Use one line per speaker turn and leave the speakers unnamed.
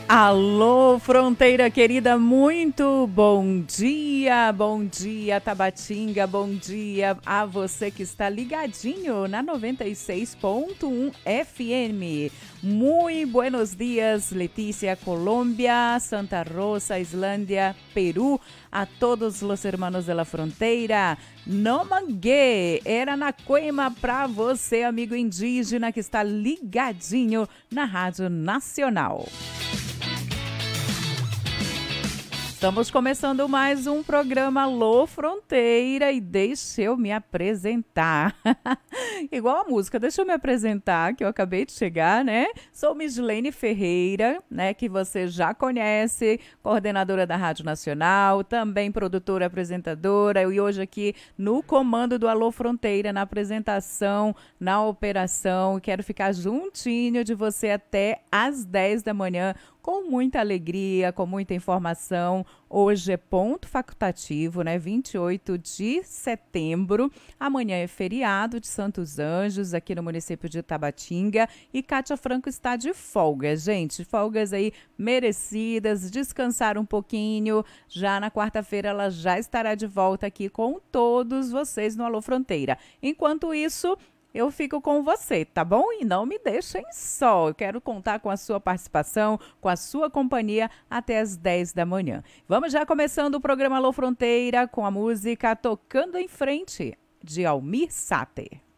Alô, fronteira querida, muito bom dia Tabatinga, bom dia a você que está ligadinho na 96.1 FM. Muito buenos dias, Letícia, Colômbia, Santa Rosa, Islândia, Peru, a todos os hermanos da fronteira. No mangué, era na Coima para você, amigo indígena que está ligadinho na Rádio Nacional. Estamos começando mais um programa Alô Fronteira e deixa eu me apresentar. Igual a música, deixa eu me apresentar, que eu acabei de chegar, né? Sou Mislene Ferreira, né? Que você já conhece, coordenadora da Rádio Nacional, também produtora, apresentadora, e hoje aqui no comando do Alô Fronteira, na apresentação, na operação. Quero ficar juntinho de você até às 10 da manhã, com muita alegria, com muita informação. Hoje é ponto facultativo, né? 28 de setembro. Amanhã é feriado de Santos Anjos, aqui no município de Tabatinga. E Kátia Franco está de folga, gente. Folgas aí merecidas, descansar um pouquinho. Já na quarta-feira ela já estará de volta aqui com todos vocês no Alô Fronteira. Enquanto isso, eu fico com você, tá bom? E não me deixem só. Eu quero contar com a sua participação, com a sua companhia até as 10 da manhã. Vamos já começando o programa Alô Fronteira com a música Tocando em Frente, de Almir Sater.